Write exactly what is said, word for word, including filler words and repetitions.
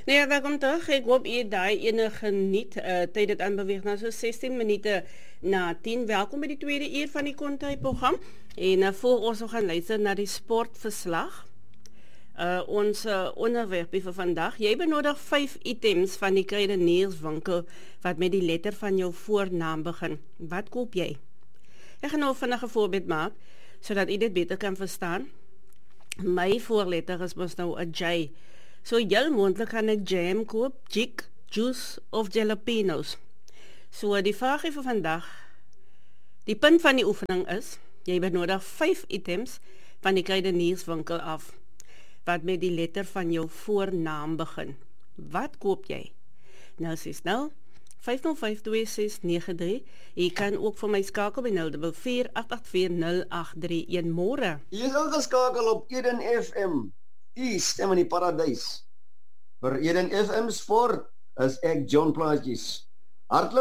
Nee, welkom terug. Ek hoop u daai ene geniet. Uh, tyd dit aanbeweeg na so sestien minute na tien. Welkom by die tweede uur van die Kontai program. En uh, voor ons nog gaan luister na die sportverslag. Uh, ons uh, onderwerp vir vandag. Jy benodig vyf items van die kruidenierswinkel wat met die letter van jou voornaam begin. Wat koop jy? Ek gaan nou vinnig 'n voorbeeld maak sodat u dit beter kan verstaan. My voorletter is mos nou 'n J. So heel moontlik kan ek jam koop, jik, juice of jalapenos. So die vraag vir vandag, die punt van die oefening is, jy benodig vyf items van die kruidenierswinkel af, wat met die letter van jou voornaam begin. Wat koop jy? Nou sies nou, vyf nul vyf twee ses nege drie. Jy kan ook vir my skakel by nul vier agt agt vier nul agt drie een. Môre. Jy is ingeskakel op Eden F M. Die stem in die paradys. Vir Eden F M Sport is ek John Plaatjes. Hartlik